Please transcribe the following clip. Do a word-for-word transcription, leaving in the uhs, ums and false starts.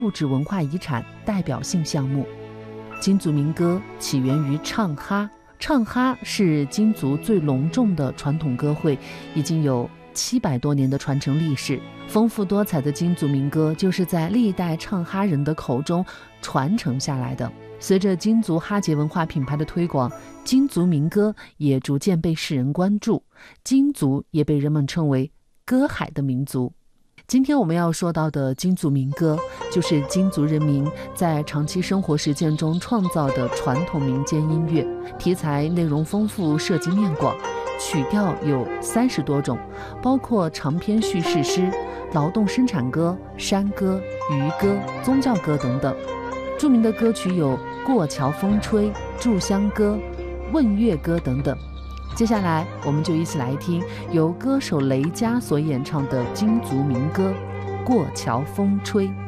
物质文化遗产代表性项目。京族民歌起源于唱哈，唱哈是京族最隆重的传统歌会，已经有七百多年的传承历史。丰富多彩的京族民歌就是在历代唱哈人的口中传承下来的。随着京族哈节文化品牌的推广，京族民歌也逐渐被世人关注，京族也被人们称为歌海的民族。今天我们要说到的京族民歌，就是京族人民在长期生活实践中创造的传统民间音乐，题材内容丰富，涉及面广，曲调有三十多种，包括长篇叙事诗、劳动生产歌、山歌、渔歌、宗教歌等等。著名的歌曲有《过桥风吹》、《炷香歌》、《问月歌》等等。接下来我们就一起来听由歌手雷佳所演唱的京族民歌《过桥风吹》。